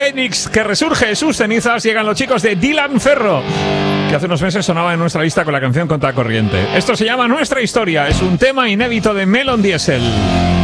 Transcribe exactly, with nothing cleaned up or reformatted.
Fénix que resurge de sus cenizas, llegan los chicos de Dylan Ferro, que hace unos meses sonaba en nuestra lista con la canción Contracorriente. Esto se llama Nuestra Historia, es un tema inédito de Melon Diesel.